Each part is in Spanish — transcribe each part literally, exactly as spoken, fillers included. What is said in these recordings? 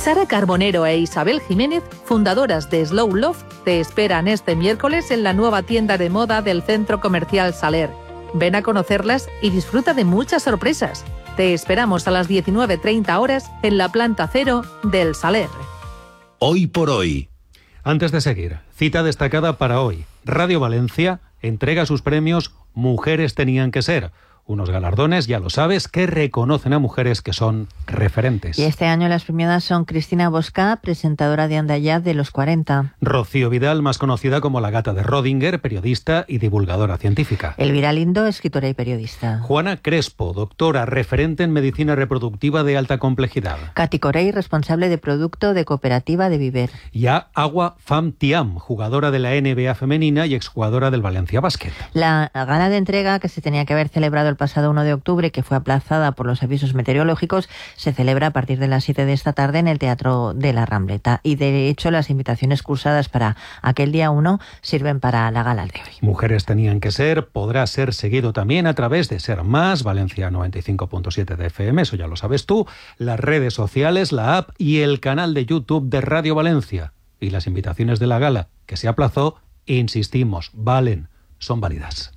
Sara Carbonero e Isabel Jiménez, fundadoras de Slow Love, te esperan este miércoles en la nueva tienda de moda del Centro Comercial Saler. Ven a conocerlas y disfruta de muchas sorpresas. Te esperamos a las diecinueve treinta horas en la planta cero del Saler. Hoy por hoy. Antes de seguir, cita destacada para hoy. Radio Valencia entrega sus premios Mujeres Tenían que Ser. Unos galardones, ya lo sabes, que reconocen a mujeres que son referentes. Y este año las premiadas son Cristina Bosca, presentadora de Andallaz de los cuarenta. Rocío Vidal, más conocida como la gata de Rodinger, periodista y divulgadora científica. Elvira Lindo, escritora y periodista. Juana Crespo, doctora, referente en medicina reproductiva de alta complejidad. Katy Corey, responsable de producto de Cooperativa de Viver. Y a Agua Pham Thiam, jugadora de la N B A femenina y exjugadora del Valencia Basket. La gala de entrega, que se tenía que haber celebrado el pasado uno de octubre, que fue aplazada por los avisos meteorológicos, se celebra a partir de las siete de esta tarde en el Teatro de la Rambleta. Y de hecho las invitaciones cursadas para aquel día uno sirven para la gala de hoy. Mujeres Tenían que Ser podrá ser seguido también a través de Ser Más, Valencia noventa y cinco punto siete de F M, eso ya lo sabes tú, las redes sociales, la app y el canal de YouTube de Radio Valencia. Y las invitaciones de la gala, que se aplazó, insistimos, valen, son válidas.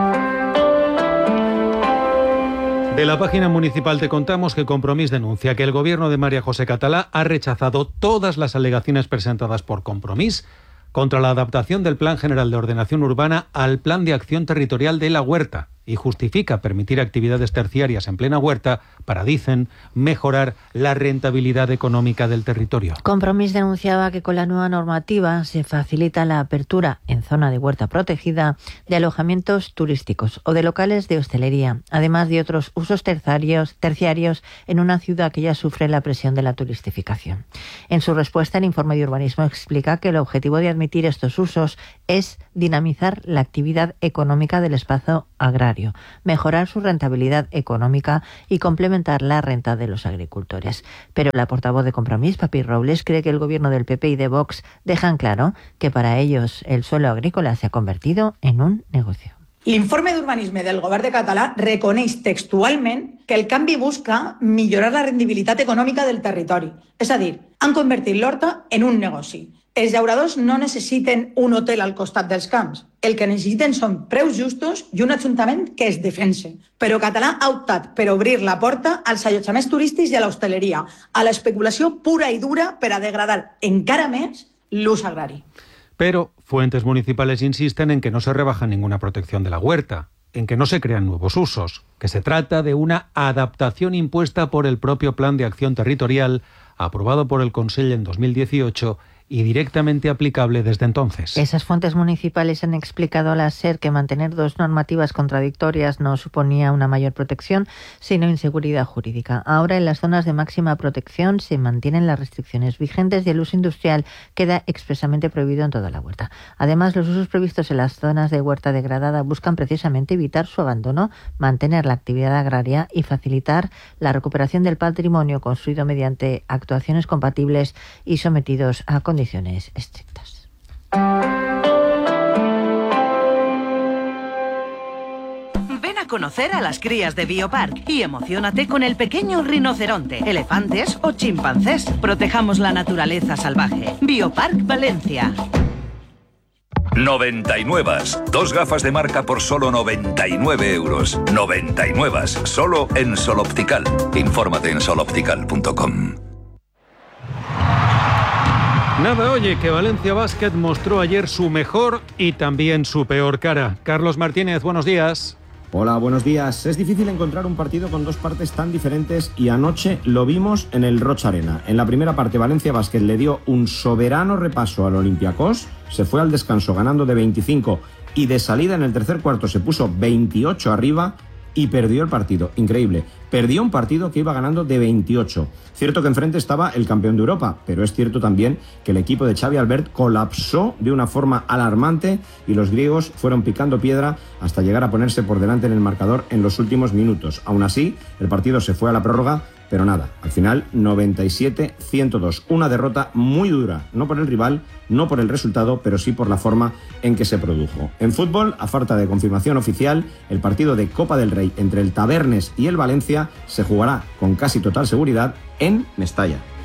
De la página municipal te contamos que Compromís denuncia que el gobierno de María José Catalá ha rechazado todas las alegaciones presentadas por Compromís contra la adaptación del Plan General de Ordenación Urbana al Plan de Acción Territorial de la Huerta y justifica permitir actividades terciarias en plena huerta para, dicen, mejorar la rentabilidad económica del territorio. Compromís denunciaba que con la nueva normativa se facilita la apertura en zona de huerta protegida de alojamientos turísticos o de locales de hostelería, además de otros usos terciarios, terciarios en una ciudad que ya sufre la presión de la turistificación. En su respuesta, el informe de urbanismo explica que el objetivo de admitir estos usos es dinamizar la actividad económica del espacio agrario, mejorar su rentabilidad económica y complementar la renta de los agricultores. Pero la portavoz de Compromís, Papi Robles, cree que el gobierno del P P y de Vox dejan claro que para ellos el suelo agrícola se ha convertido en un negocio. L'informe d'urbanisme del govern de Català reconeix textualment que el canvi busca millorar la rendibilitat econòmica del territori. És a dir, han convertit l'horta en un negoci. Els llauradors no necessiten un hotel al costat dels camps. El que necessiten són preus justos i un ajuntament que es defense. Però Català ha optat per obrir la porta als allotjaments turístics i a l'hostaleria, a l'especulació pura i dura per a degradar encara més l'ús agrari. Pero fuentes municipales insisten en que no se rebaja ninguna protección de la huerta, en que no se crean nuevos usos, que se trata de una adaptación impuesta por el propio Plan de Acción Territorial, aprobado por el Consell en dos mil dieciocho y directamente aplicable desde entonces. Esas fuentes municipales han explicado a la SER que mantener dos normativas contradictorias no suponía una mayor protección, sino inseguridad jurídica. Ahora, en las zonas de máxima protección se mantienen las restricciones vigentes y el uso industrial queda expresamente prohibido en toda la huerta. Además, los usos previstos en las zonas de huerta degradada buscan precisamente evitar su abandono, mantener la actividad agraria y facilitar la recuperación del patrimonio construido mediante actuaciones compatibles y sometidos a condiciones condiciones estrictas. Ven a conocer a las crías de Biopark y emociónate con el pequeño rinoceronte, elefantes o chimpancés. Protejamos la naturaleza salvaje. Biopark Valencia. noventa y nueve. Dos gafas de marca por solo noventa y nueve euros. noventa y nueve. Solo en Sol Optical. Infórmate en sol optical punto com. Nada, oye, que Valencia Basket mostró ayer su mejor y también su peor cara. Carlos Martínez, buenos días. Hola, buenos días. Es difícil encontrar un partido con dos partes tan diferentes y anoche lo vimos en el Roig Arena. En la primera parte, Valencia Basket le dio un soberano repaso al Olympiacos, se fue al descanso ganando de veinticinco y de salida en el tercer cuarto se puso veintiocho arriba y perdió el partido. Increíble. Perdió un partido que iba ganando de veintiocho. Cierto que enfrente estaba el campeón de Europa, pero es cierto también que el equipo de Xavi Albert colapsó de una forma alarmante y los griegos fueron picando piedra hasta llegar a ponerse por delante en el marcador en los últimos minutos. Aún así, el partido se fue a la prórroga, pero nada, al final noventa y siete a ciento dos. Una derrota muy dura, no por el rival, no por el resultado, pero sí por la forma en que se produjo. En fútbol, a falta de confirmación oficial, el partido de Copa del Rey entre el Tabernes y el Valencia se jugará con casi total seguridad en Mestalla.